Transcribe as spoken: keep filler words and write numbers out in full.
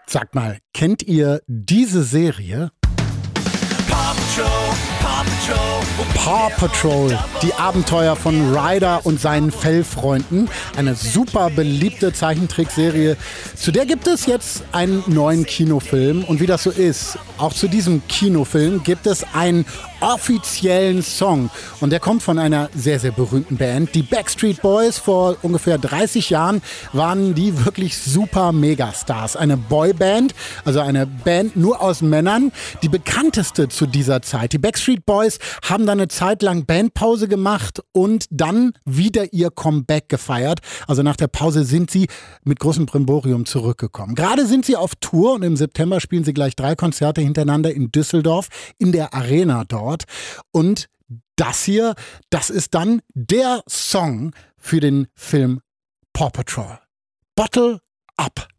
Sagt mal, kennt ihr diese Serie? Paw Patrol, Paw Patrol, Paw Patrol, die Abenteuer von Ryder und seinen Fellfreunden. Eine super beliebte Zeichentrickserie. Zu der gibt es jetzt einen neuen Kinofilm. Und wie das so ist, auch zu diesem Kinofilm gibt es einen offiziellen Song. Und der kommt von einer sehr, sehr berühmten Band. Die Backstreet Boys. Vor ungefähr dreißig Jahren waren die wirklich super Megastars. Eine Boyband, also eine Band nur aus Männern. Die bekannteste zu dieser Zeit. Die Backstreet Boys haben dann eine Zeit lang Bandpause gemacht und dann wieder ihr Comeback gefeiert. Also nach der Pause sind sie mit großem Brimborium zurückgekommen. Gerade sind sie auf Tour und im September spielen sie gleich drei Konzerte hintereinander in Düsseldorf in der Arena dort. Und das hier, das ist dann der Song für den Film Paw Patrol. Bottle Up.